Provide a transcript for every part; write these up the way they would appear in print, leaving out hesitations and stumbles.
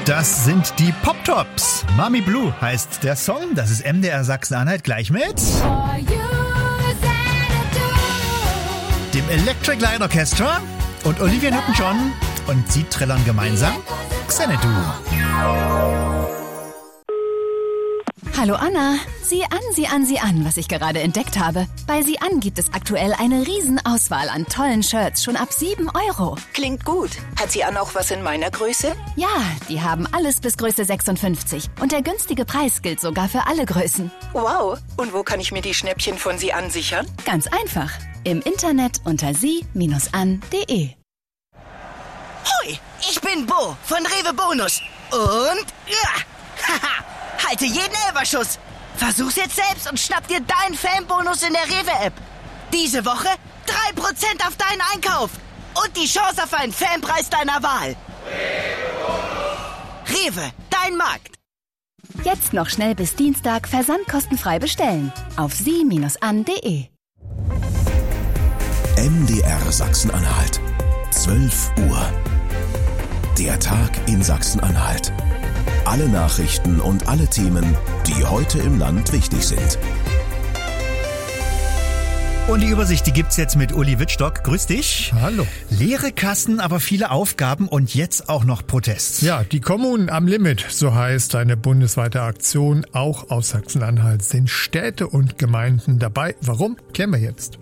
Das sind die Pop-Tops. Mami Blue heißt der Song. Das ist MDR Sachsen-Anhalt gleich mit dem Electric Light Orchestra und Olivia Newton-John. Und sie trällern gemeinsam Xanadu. Hallo Anna, sieh an, was ich gerade entdeckt habe. Bei Sieh an gibt es aktuell eine Riesenauswahl an tollen Shirts, schon ab 7 €. Klingt gut. Hat Sieh an auch was in meiner Größe? Ja, die haben alles bis Größe 56. Und der günstige Preis gilt sogar für alle Größen. Wow. Und wo kann ich mir die Schnäppchen von Sieh an sichern? Ganz einfach. Im Internet unter sie-an.de. Hui, ich bin Bo von Rewe Bonus. Und haha, halte jeden Elferschuss. Versuch's jetzt selbst und schnapp dir deinen Fanbonus in der Rewe-App. Diese Woche 3% auf deinen Einkauf. Und die Chance auf einen Fanpreis deiner Wahl. Rewe, dein Markt. Jetzt noch schnell bis Dienstag versandkostenfrei bestellen. Auf sie-an.de. MDR Sachsen-Anhalt. 12 Uhr. Der Tag in Sachsen-Anhalt. Alle Nachrichten und alle Themen, die heute im Land wichtig sind. Und die Übersicht, die gibt's jetzt mit Uli Wittstock. Grüß dich. Hallo. Leere Kassen, aber viele Aufgaben und jetzt auch noch Protest. Ja, die Kommunen am Limit, so heißt eine bundesweite Aktion. Auch aus Sachsen-Anhalt sind Städte und Gemeinden dabei. Warum? Klären wir jetzt.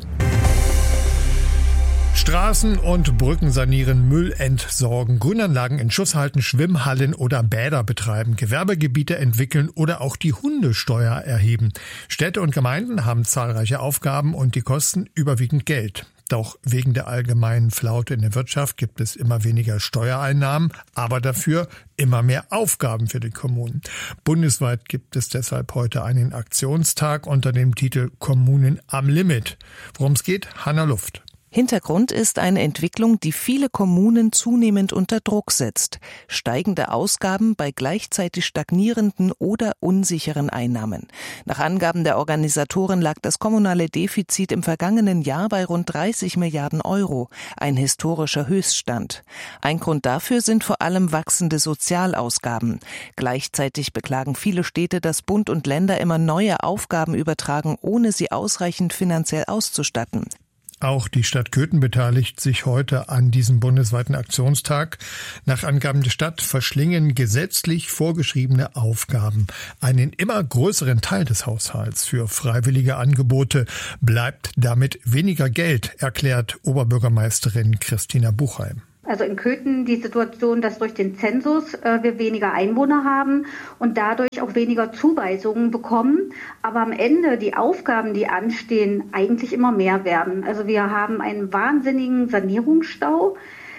Straßen und Brücken sanieren, Müll entsorgen, Grünanlagen in Schuss halten, Schwimmhallen oder Bäder betreiben, Gewerbegebiete entwickeln oder auch die Hundesteuer erheben. Städte und Gemeinden haben zahlreiche Aufgaben und die kosten überwiegend Geld. Doch wegen der allgemeinen Flaute in der Wirtschaft gibt es immer weniger Steuereinnahmen, aber dafür immer mehr Aufgaben für die Kommunen. Bundesweit gibt es deshalb heute einen Aktionstag unter dem Titel Kommunen am Limit. Worum es geht? Hanna Luft. Hintergrund ist eine Entwicklung, die viele Kommunen zunehmend unter Druck setzt. Steigende Ausgaben bei gleichzeitig stagnierenden oder unsicheren Einnahmen. Nach Angaben der Organisatoren lag das kommunale Defizit im vergangenen Jahr bei rund 30 Milliarden €, ein historischer Höchststand. Ein Grund dafür sind vor allem wachsende Sozialausgaben. Gleichzeitig beklagen viele Städte, dass Bund und Länder immer neue Aufgaben übertragen, ohne sie ausreichend finanziell auszustatten. Auch die Stadt Köthen beteiligt sich heute an diesem bundesweiten Aktionstag. Nach Angaben der Stadt verschlingen gesetzlich vorgeschriebene Aufgaben einen immer größeren Teil des Haushalts. Für freiwillige Angebote bleibt damit weniger Geld, erklärt Oberbürgermeisterin Christina Buchheim. Also in Köthen die Situation, dass durch den Zensus wir weniger Einwohner haben und dadurch auch weniger Zuweisungen bekommen. Aber am Ende die Aufgaben, die anstehen, eigentlich immer mehr werden. Also wir haben einen wahnsinnigen Sanierungsstau.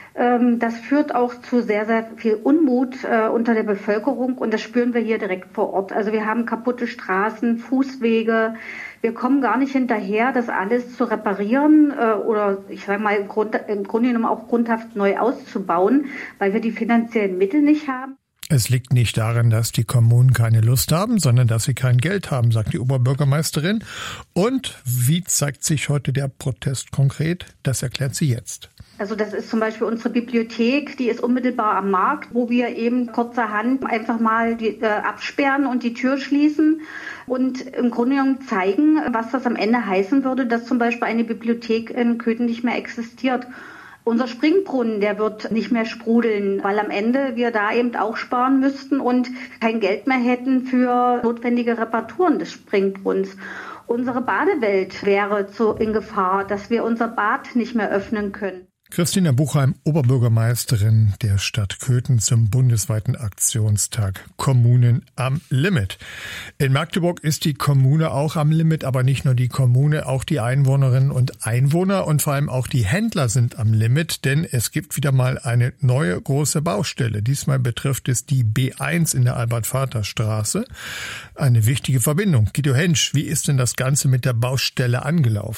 Das führt auch zu sehr, sehr viel Unmut unter der Bevölkerung und das spüren wir hier direkt vor Ort. Also wir haben kaputte Straßen, Fußwege. Wir kommen gar nicht hinterher, das alles zu reparieren oder ich sage mal im Grunde genommen auch grundhaft neu auszubauen, weil wir die finanziellen Mittel nicht haben. Es liegt nicht daran, dass die Kommunen keine Lust haben, sondern dass sie kein Geld haben, sagt die Oberbürgermeisterin. Und wie zeigt sich heute der Protest konkret? Das erklärt sie jetzt. Also das ist zum Beispiel unsere Bibliothek, die ist unmittelbar am Markt, wo wir eben kurzerhand einfach mal absperren und die Tür schließen und im Grunde genommen zeigen, was das am Ende heißen würde, dass zum Beispiel eine Bibliothek in Köthen nicht mehr existiert. Unser Springbrunnen, der wird nicht mehr sprudeln, weil am Ende wir da eben auch sparen müssten und kein Geld mehr hätten für notwendige Reparaturen des Springbrunnens. Unsere Badewelt wäre in Gefahr, dass wir unser Bad nicht mehr öffnen können. Christina Buchheim, Oberbürgermeisterin der Stadt Köthen zum bundesweiten Aktionstag Kommunen am Limit. In Magdeburg ist die Kommune auch am Limit, aber nicht nur die Kommune, auch die Einwohnerinnen und Einwohner und vor allem auch die Händler sind am Limit, denn es gibt wieder mal eine neue große Baustelle. Diesmal betrifft es die B1 in der Albert-Vater-Straße. Eine wichtige Verbindung. Guido Hensch, wie ist denn das Ganze mit der Baustelle angelaufen?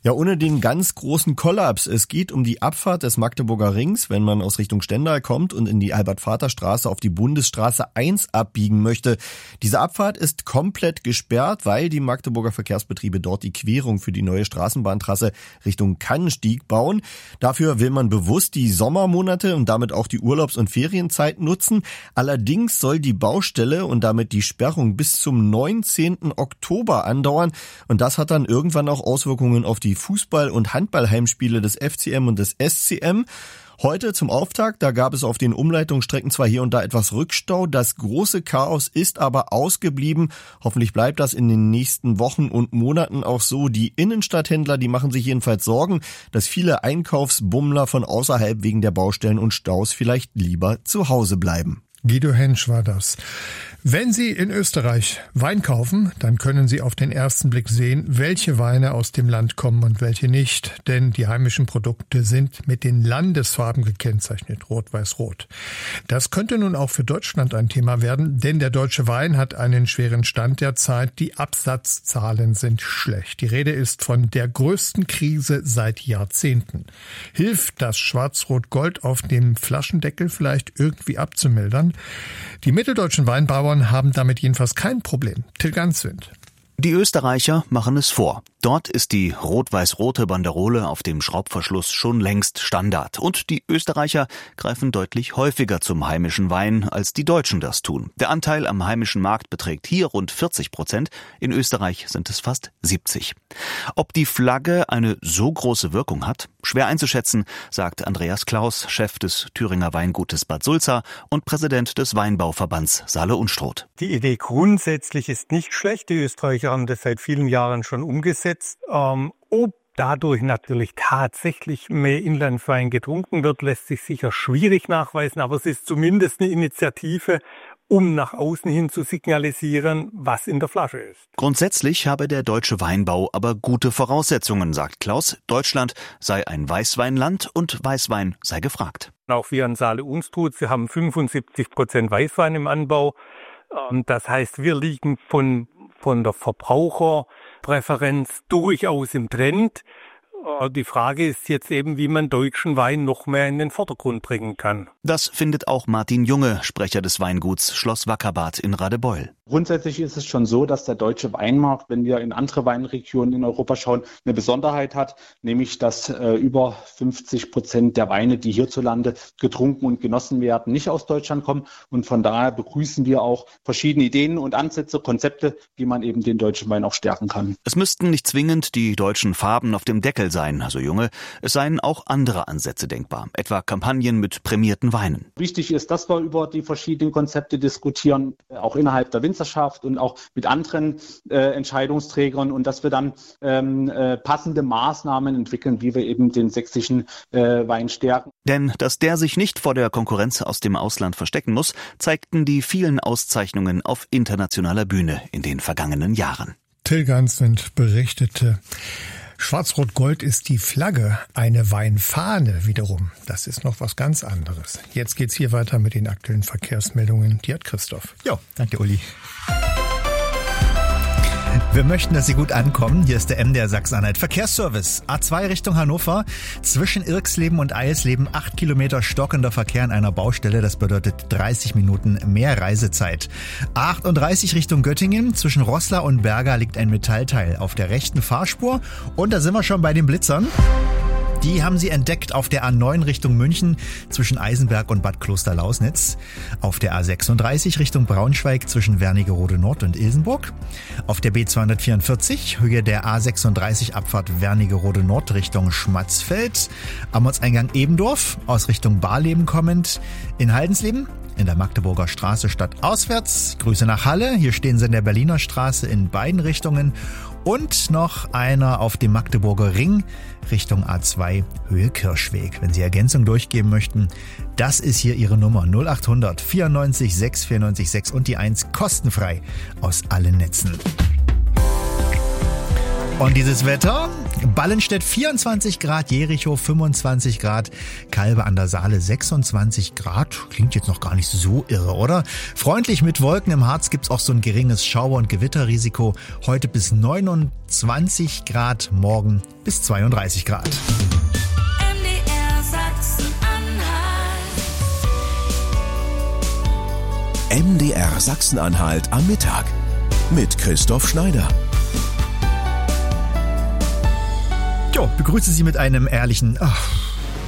Ja, ohne den ganz großen Kollaps. Es geht um die Abfahrt des Magdeburger Rings, wenn man aus Richtung Stendal kommt und in die Albert-Vater-Straße auf die Bundesstraße 1 abbiegen möchte. Diese Abfahrt ist komplett gesperrt, weil die Magdeburger Verkehrsbetriebe dort die Querung für die neue Straßenbahntrasse Richtung Kannenstieg bauen. Dafür will man bewusst die Sommermonate und damit auch die Urlaubs- und Ferienzeit nutzen. Allerdings soll die Baustelle und damit die Sperrung bis zum 19. Oktober andauern. Und das hat dann irgendwann auch Auswirkungen auf die Fußball- und Handballheimspiele des FCM und des SCM. Heute zum Auftakt, da gab es auf den Umleitungsstrecken zwar hier und da etwas Rückstau, das große Chaos ist aber ausgeblieben. Hoffentlich bleibt das in den nächsten Wochen und Monaten auch so. Die Innenstadthändler, die machen sich jedenfalls Sorgen, dass viele Einkaufsbummler von außerhalb wegen der Baustellen und Staus vielleicht lieber zu Hause bleiben. Guido Hensch war das. Wenn Sie in Österreich Wein kaufen, dann können Sie auf den ersten Blick sehen, welche Weine aus dem Land kommen und welche nicht. Denn die heimischen Produkte sind mit den Landesfarben gekennzeichnet, Rot-Weiß-Rot. Das könnte nun auch für Deutschland ein Thema werden, denn der deutsche Wein hat einen schweren Stand derzeit. Die Absatzzahlen sind schlecht. Die Rede ist von der größten Krise seit Jahrzehnten. Hilft das Schwarz-Rot-Gold auf dem Flaschendeckel vielleicht irgendwie abzumildern? Die mitteldeutschen Weinbauern haben damit jedenfalls kein Problem. Till Ganswind. Die Österreicher machen es vor. Dort ist die rot-weiß-rote Banderole auf dem Schraubverschluss schon längst Standard. Und die Österreicher greifen deutlich häufiger zum heimischen Wein, als die Deutschen das tun. Der Anteil am heimischen Markt beträgt hier rund 40%. In Österreich sind es fast 70%. Ob die Flagge eine so große Wirkung hat? Schwer einzuschätzen, sagt Andreas Klaus, Chef des Thüringer Weingutes Bad Sulza und Präsident des Weinbauverbands Saale-Unstrut. Die Idee grundsätzlich ist nicht schlecht. Die Österreicher haben das seit vielen Jahren schon umgesetzt. Ob dadurch natürlich tatsächlich mehr Inlandwein getrunken wird, lässt sich sicher schwierig nachweisen, aber es ist zumindest eine Initiative, um nach außen hin zu signalisieren, was in der Flasche ist. Grundsätzlich habe der deutsche Weinbau aber gute Voraussetzungen, sagt Klaus. Deutschland sei ein Weißweinland und Weißwein sei gefragt. Auch wir an Saale-Unstrut, wir haben 75% Weißwein im Anbau. Das heißt, wir liegen von der Verbraucherpräferenz durchaus im Trend. Die Frage ist jetzt eben, wie man deutschen Wein noch mehr in den Vordergrund bringen kann. Das findet auch Martin Junge, Sprecher des Weinguts Schloss Wackerbarth in Radebeul. Grundsätzlich ist es schon so, dass der deutsche Weinmarkt, wenn wir in andere Weinregionen in Europa schauen, eine Besonderheit hat, nämlich dass über 50% der Weine, die hierzulande getrunken und genossen werden, nicht aus Deutschland kommen. Und von daher begrüßen wir auch verschiedene Ideen und Ansätze, Konzepte, wie man eben den deutschen Wein auch stärken kann. Es müssten nicht zwingend die deutschen Farben auf dem Deckel sein, so Junge. Es seien auch andere Ansätze denkbar, etwa Kampagnen mit prämierten Weinen. Wichtig ist, dass wir über die verschiedenen Konzepte diskutieren, auch innerhalb der Winzerschaft und auch mit anderen Entscheidungsträgern und dass wir dann passende Maßnahmen entwickeln, wie wir eben den sächsischen Wein stärken. Denn dass der sich nicht vor der Konkurrenz aus dem Ausland verstecken muss, zeigten die vielen Auszeichnungen auf internationaler Bühne in den vergangenen Jahren. Till Ganswind berichtete. Schwarz-Rot-Gold ist die Flagge, eine Weinfahne wiederum. Das ist noch was ganz anderes. Jetzt geht's hier weiter mit den aktuellen Verkehrsmeldungen. Die hat Christoph. Jo, danke Uli. Wir möchten, dass Sie gut ankommen. Hier ist der MDR Sachsen-Anhalt Verkehrsservice. A2 Richtung Hannover. Zwischen Irksleben und Eisleben 8 Kilometer stockender Verkehr an einer Baustelle. Das bedeutet 30 Minuten mehr Reisezeit. A38 Richtung Göttingen. Zwischen Roßla und Berga liegt ein Metallteil auf der rechten Fahrspur. Und da sind wir schon bei den Blitzern. Die haben sie entdeckt auf der A9 Richtung München zwischen Eisenberg und Bad Klosterlausnitz. Auf der A36 Richtung Braunschweig zwischen Wernigerode Nord und Ilsenburg. Auf der B244 Höhe der A36 Abfahrt Wernigerode Nord Richtung Schmatzfeld. Am Ortseingang Ebendorf aus Richtung Barleben kommend. In Haldensleben in der Magdeburger Straße stadtauswärts. Grüße nach Halle. Hier stehen sie in der Berliner Straße in beiden Richtungen. Und noch einer auf dem Magdeburger Ring Richtung A2 Höhe Kirschweg. Wenn Sie Ergänzung durchgeben möchten, das ist hier Ihre Nummer 0800 94 6 94 6 und die 1 kostenfrei aus allen Netzen. Und dieses Wetter, Ballenstedt 24 Grad, Jericho 25 Grad, Calbe an der Saale 26 Grad. Klingt jetzt noch gar nicht so irre, oder? Freundlich mit Wolken. Im Harz gibt's auch so ein geringes Schauer- und Gewitterrisiko. Heute bis 29 Grad, morgen bis 32 Grad. MDR Sachsen-Anhalt am Mittag mit Christoph Schneider. Jo, begrüße Sie mit einem ehrlichen